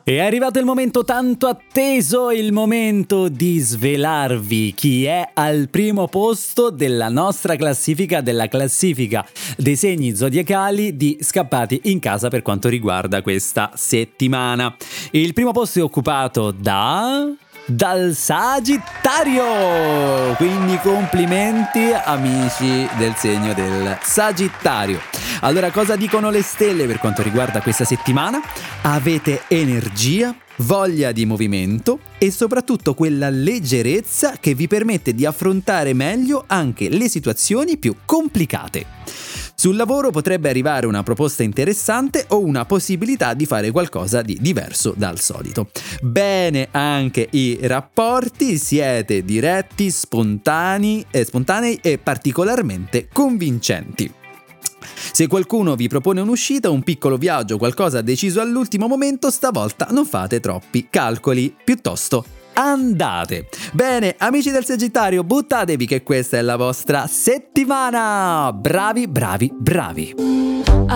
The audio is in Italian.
È arrivato il momento tanto atteso, il momento di svelarvi chi è al primo posto della nostra classifica, della classifica dei segni zodiacali di Scappati in Casa per quanto riguarda questa settimana. Il primo posto è occupato dal Sagittario, quindi complimenti amici del segno del Sagittario. Allora, cosa dicono le stelle per quanto riguarda questa settimana? Avete energia, voglia di movimento e soprattutto quella leggerezza che vi permette di affrontare meglio anche le situazioni più complicate. Sul lavoro potrebbe arrivare una proposta interessante o una possibilità di fare qualcosa di diverso dal solito. Bene anche i rapporti, siete diretti, spontanei e particolarmente convincenti. Se qualcuno vi propone un'uscita, un piccolo viaggio, qualcosa deciso all'ultimo momento, stavolta non fate troppi calcoli, piuttosto andate. Bene, amici del Sagittario, buttatevi che questa è la vostra settimana. Bravi, bravi, bravi.